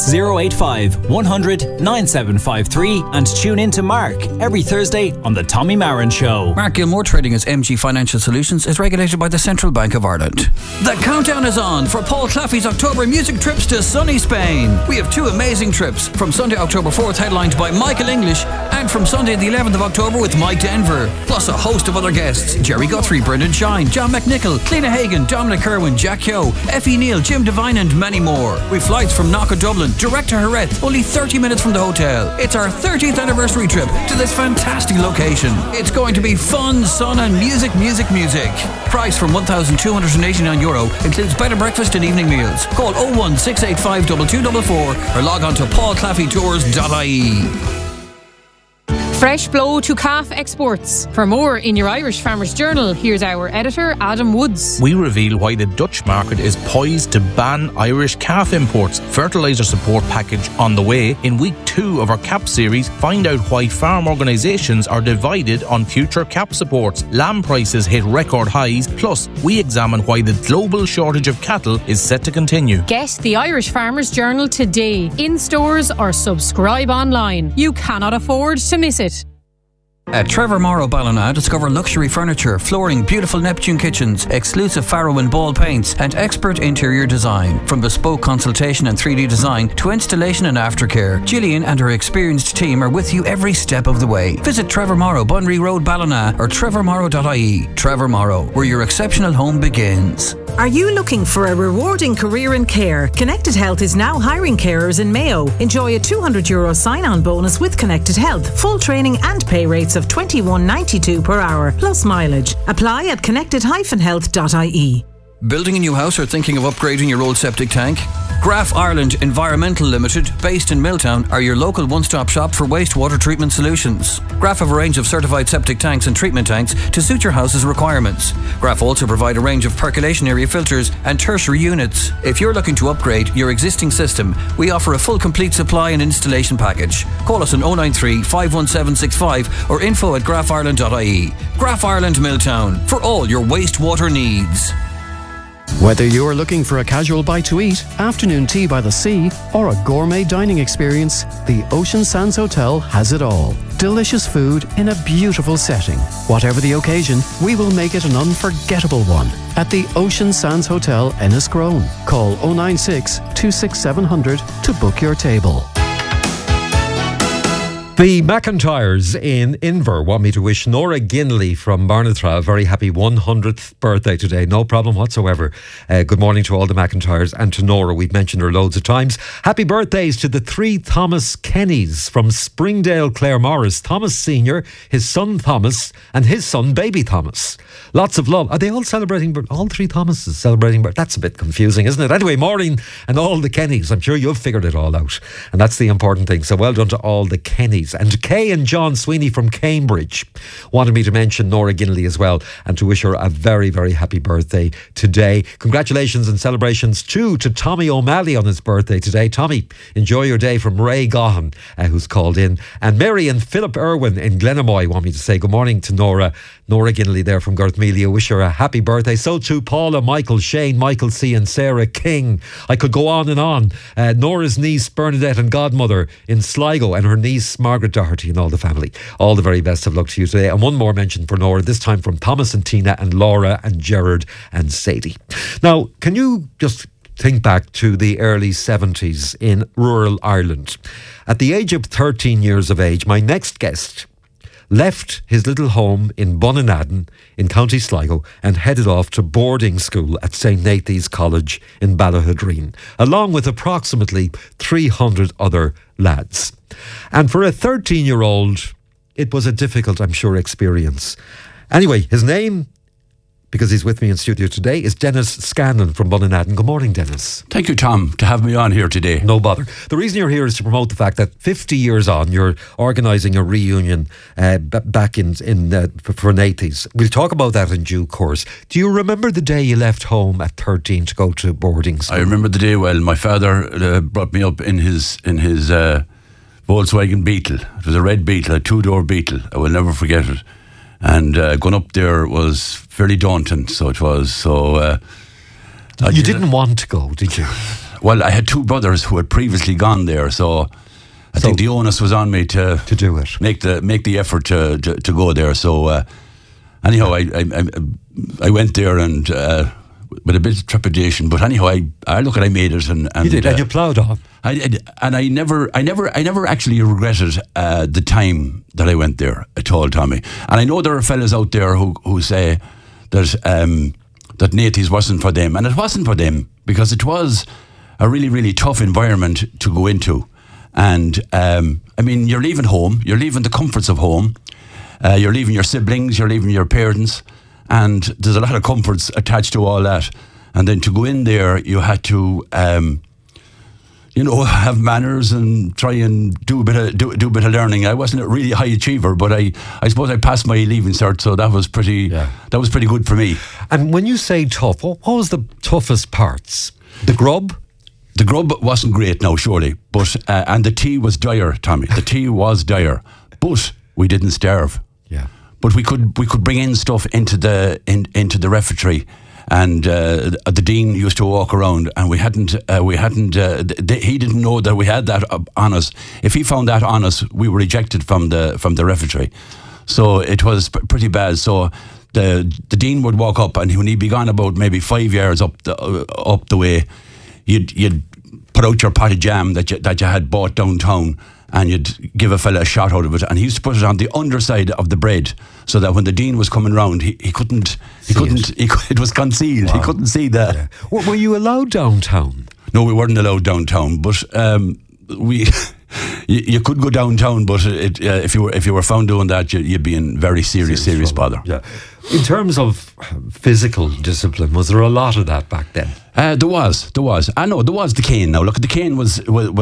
085 100 9753 and tune in to Mark every Thursday on The Tommy Marin Show. Mark Gilmore, trading as MG Financial Solutions, is regulated by the Central Bank of Ireland. The countdown is on for Paul Claffey's October music trips to sunny Spain. We have two amazing trips, from Sunday, October 4th, headlined by Michael English, and from Sunday the 11th of October with Mike Denver, plus a host of other guests: Jerry Guthrie, Brendan Shine, John McNichol, Cliona Hagan, Dominic Kerwin, Jack Yo, Effie Neal, Jim Devine and many more. With flights from Knock Dublin direct to Jerez, only 30 minutes from the hotel. It's our 30th anniversary trip to this fantastic location. It's going to be fun, sun and music. Price from €1,289, includes bed and breakfast and evening meals. Call 01 685 2244 or log on to paulclaffeytours.ie. Fresh blow to calf exports. For more in your Irish Farmers Journal, here's our editor, Adam Woods. We reveal why the Dutch market is poised to ban Irish calf imports. Fertiliser support package on the way. In week 2 of our CAP series, find out why farm organisations are divided on future CAP supports. Lamb prices hit record highs. Plus, we examine why the global shortage of cattle is set to continue. Get the Irish Farmers Journal today, in stores or subscribe online. You cannot afford to miss it. At Trevor Morrow Ballina, discover luxury furniture, flooring, beautiful Neptune kitchens, exclusive Faro and Ball paints, and expert interior design. From bespoke consultation and 3D design to installation and aftercare, Gillian and her experienced team are with you every step of the way. Visit Trevor Morrow, Bunry Road, Ballina, or trevormorrow.ie. Trevor Morrow, where your exceptional home begins. Are you looking for a rewarding career in care? Connected Health is now hiring carers in Mayo. Enjoy a €200 sign-on bonus with Connected Health. Full training and pay rates of $21.92 per hour, plus mileage. Apply at connected-health.ie. Building a new house or thinking of upgrading your old septic tank? Graf Ireland Environmental Limited, based in Milltown, are your local one-stop shop for wastewater treatment solutions. Graf have a range of certified septic tanks and treatment tanks to suit your house's requirements. Graf also provide a range of percolation area filters and tertiary units. If you're looking to upgrade your existing system, we offer a full complete supply and installation package. Call us on 093 51765 or info@grafireland.ie. Graf Ireland Milltown, for all your wastewater needs. Whether you're looking for a casual bite to eat, afternoon tea by the sea, or a gourmet dining experience, the Ocean Sands Hotel has it all. Delicious food in a beautiful setting. Whatever the occasion, we will make it an unforgettable one. At the Ocean Sands Hotel, Enniscrone. Call 096 267 700 to book your table. The McIntyres in Inver want me to wish Nora Ginley from Barnathra a very happy 100th birthday today. No problem whatsoever. Good morning to all the McIntyres and to Nora. We've mentioned her loads of times. Happy birthdays to the 3 Thomas Kennys from Springdale, Claremorris. Thomas Sr., his son Thomas, and his son Baby Thomas. Lots of love. Are they all celebrating? All 3 Thomases celebrating? That's a bit confusing, isn't it? Anyway, Maureen and all the Kennys. I'm sure you've figured it all out. And that's the important thing. So well done to all the Kennys. And Kay and John Sweeney from Cambridge wanted me to mention Nora Ginley as well and to wish her a very, very happy birthday today. Congratulations and celebrations too to Tommy O'Malley on his birthday today. Tommy, enjoy your day, from Ray Gahan, who's called in. And Mary and Philip Irwin in Glenamoy want me to say good morning to Nora Ginley there from Garthmelia. Wish her a happy birthday. So too Paula, Michael, Shane, Michael C and Sarah King. I could go on and on. Nora's niece Bernadette and godmother in Sligo, and her niece Margaret Doherty and all the family. All the very best of luck to you today. And one more mention for Nora, this time from Thomas and Tina and Laura and Gerard and Sadie. Now, can you just think back to the early 70s in rural Ireland? At the age of 13 years of age, my next guest left his little home in Bunninadden in County Sligo and headed off to boarding school at St. Nathan's College in Ballahadreen, along with approximately 300 other lads. And for a 13-year-old, it was a difficult, I'm sure, experience. Anyway, his name, because he's with me in studio today, is Dennis Scanlon from Bunninadden. Good morning, Dennis. Thank you, Tom, to have me on here today. No bother. The reason you're here is to promote the fact that 50 years on, you're organising a reunion back in for Nathan's. We'll talk about that in due course. Do you remember the day you left home at 13 to go to boarding school? I remember the day well. My father brought me up in his Volkswagen Beetle. It was a red Beetle, a 2-door Beetle. I will never forget it. And going up there was fairly daunting. So it was. So you didn't want to go, did you? Well, I had two brothers who had previously gone there, so I think the onus was on me to do it, make the effort to go there. So anyhow, I went there and with a bit of trepidation, but anyhow, I made it, and you did, and you ploughed on. I never actually regretted the time that I went there at all, Tommy. And I know there are fellas out there who say that Naties wasn't for them, and it wasn't for them, because it was a really, really tough environment to go into. And I mean, you're leaving home, you're leaving the comforts of home, you're leaving your siblings, you're leaving your parents, and there's a lot of comforts attached to all that. And then to go in there, you had to, have manners and try and do a bit of learning. I wasn't a really high achiever, but I suppose I passed my leaving cert, so that was pretty good for me. And when you say tough, what was the toughest parts? The grub? The grub wasn't great now, surely, but and the tea was dire, Tommy. The tea was dire, but we didn't starve. Yeah. But we could bring in stuff into the refectory, and the dean used to walk around, and he didn't know that we had that on us. If he found that on us, we were ejected from the refectory. So it was pretty bad. So the dean would walk up, and when he'd be gone about maybe 5 yards up the way, you'd put out your pot of jam that you had bought downtown, and you'd give a fella a shot out of it, and he used to put it on the underside of the bread, so that when the dean was coming round, he couldn't. It was concealed. Wow. He couldn't see that. Yeah. Well, were you allowed downtown? No, we weren't allowed downtown, but you could go downtown, but if you were found doing that, you'd be in very serious bother. Yeah. In terms of physical discipline, was there a lot of that back then? There was. I know there was the cane. Now look, the cane was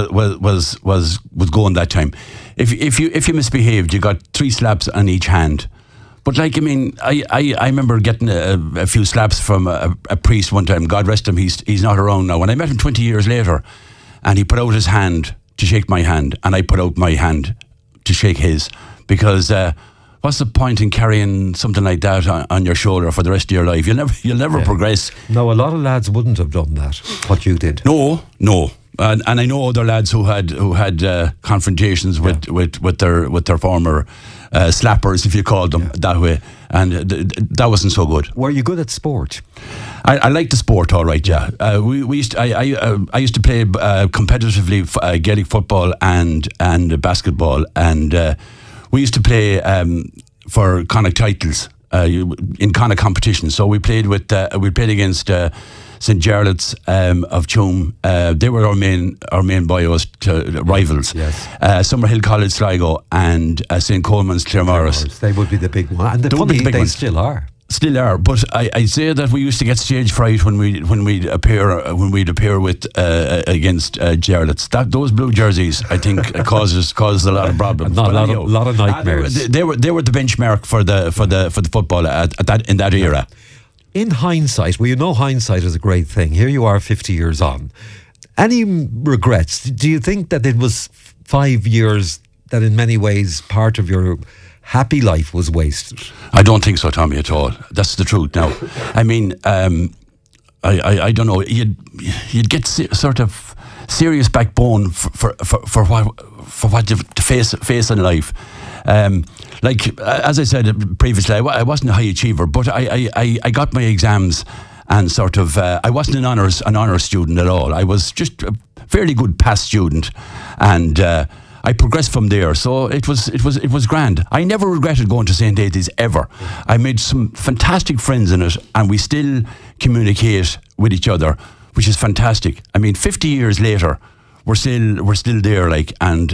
going that time. If you misbehaved, you got 3 slaps on each hand. But I remember getting a few slaps from a priest one time. God rest him, he's not around now. When I met him 20 years later, and he put out his hand to shake my hand, and I put out my hand to shake his, because what's the point in carrying something like that on your shoulder for the rest of your life? You'll never progress. No, a lot of lads wouldn't have done that, what you did. No. And I know other lads who had confrontations with their former slappers, if you called them that way, and that wasn't so good. Were you good at sport? I liked the sport, all right. Yeah, I used to play competitively Gaelic football and basketball, and we used to play for Connacht titles in Connacht competitions. So we played against St. Jarlath's of Tuam. They were our main boys, rivals. Yes. Summerhill College Sligo and St. Coleman's Claremorris. They would be the big one, and they still are. Still are, but I say that we used to get stage fright when we'd appear with against Jarlath's. Those blue jerseys, I think, caused a lot of problems. A lot of nightmares. They were the benchmark for the football in that era. In hindsight, hindsight is a great thing. Here you are, 50 years on. Any regrets? Do you think that it was 5 years that, in many ways, part of your happy life was wasted? I don't think so, Tommy, at all. That's the truth. Now, I mean, I don't know. You'd get sort of serious backbone for what you face in life. Like as I said previously, I wasn't a high achiever, but I got my exams, and sort of I wasn't an honors student at all. I was just a fairly good pass student, and I progressed from there, so it was grand. I never regretted going to St. Aith's ever. I made some fantastic friends in it, and we still communicate with each other, which is fantastic. I mean, 50 years later, we're still there, like, and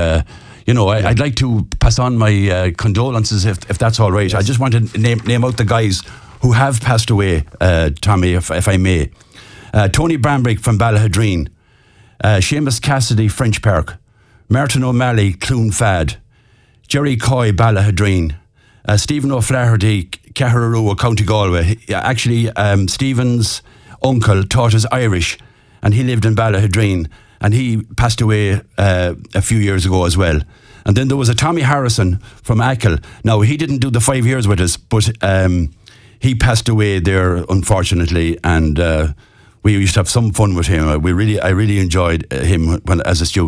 I'd like to pass on my condolences if that's all right. Yes. I just want to name out the guys who have passed away, Tommy, if I may. Tony Brambrick from Ballahadreen, Seamus Cassidy, French Park, Martin O'Malley, Clune Fad, Jerry Coy, Ballahadreen, Stephen O'Flaherty, Cahararua, County Galway. Actually, Stephen's uncle taught us Irish, and he lived in Ballahadreen, and he passed away a few years ago as well. And then there was a Tommy Harrison from Achill. Now, he didn't do the 5 years with us, but he passed away there, unfortunately, and we used to have some fun with him. I really enjoyed him when as a student.